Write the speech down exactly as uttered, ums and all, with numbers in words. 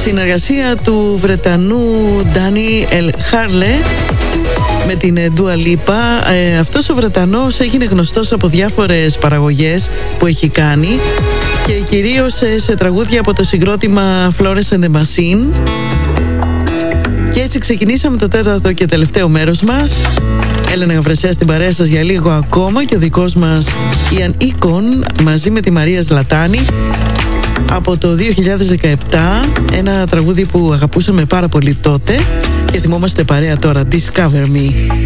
Συνεργασία του Βρετανού Daniel Harle με την Dua Lipa. ε, Αυτός ο Βρετανός έγινε γνωστός από διάφορες παραγωγές που έχει κάνει και κυρίως σε, σε τραγούδια από το συγκρότημα Florence and the Machine. Και έτσι ξεκινήσαμε το τέταρτο και τελευταίο μέρος μας. Έλενα Γαβρεσέα στην παρέα σας για λίγο ακόμα και ο δικός μας Ιαν Ίκον μαζί με τη Μαρία Ζλατάνη από το δύο χιλιάδες δεκαεπτά, ένα τραγούδι που αγαπούσαμε πάρα πολύ τότε και θυμόμαστε παρέα τώρα, Discover Me.